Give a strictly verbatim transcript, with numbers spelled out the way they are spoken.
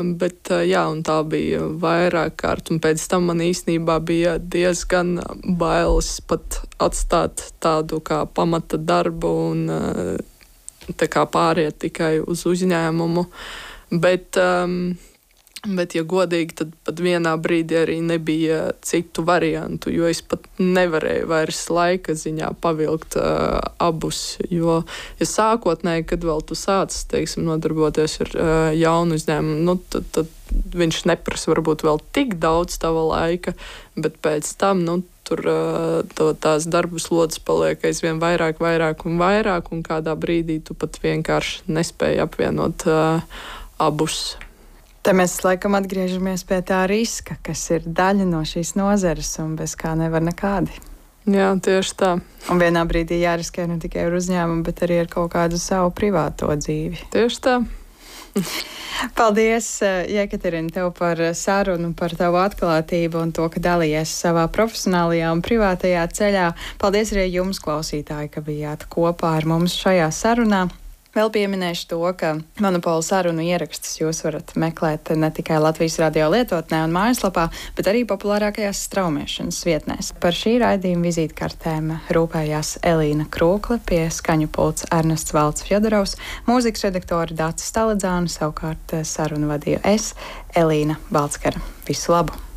Bet, jā, un tā bija vairāk kārt, un pēc tam man īstenībā bija diezgan bailes pat atstāt tādu kā pamata darbu un tā kā pāriet tikai uz uzņēmumu. Bet, um, bet, ja godīgi, tad pat vienā brīdī arī nebija citu variantu, jo es pat nevarēju vairs laika ziņā pavilkt uh, abus, jo, ja sākotnēji, kad vēl tu sāc, teiksim, nodarboties ar uh, jaunu uzņēmumu, nu, tad, tad viņš neprasa varbūt vēl tik daudz tava laika, bet pēc tam, nu, tur uh, tās darbu slodzes paliek aizvien vairāk, vairāk un vairāk, un kādā brīdī tu pat vienkārši nespēji apvienot uh, abus. Te mēs laikam atgriežamies pie tā riska, kas ir daļa no šīs nozares un bez kā nevar nekādi. Jā, tieši tā. Un vienā brīdī jāriskē ne tikai ar uzņēmumu, bet arī ar kaut kādu savu privāto dzīvi. Tieši tā. Paldies, Jekaterina, tev par sarunu, par tavu atklātību un to, ka dalījies savā profesionālajā un privātajā ceļā. Paldies arī jums, klausītāji, ka bijāt kopā ar mums šajā sarunā. Vēl pieminēšu to, ka Monopola sarunu ierakstus jūs varat meklēt ne tikai Latvijas radio lietotnē un mājaslapā, bet arī populārākajās straumēšanas vietnēs. Par šī raidījuma vizītkartēm rūpējās Elīna Krūkle, pie skaņu pults Ernests Valds Fjodorovs, mūzikas redaktori Dācis Staladzāne, savukārt sarunu vadīju es, Elīna Balckara. Visu labu!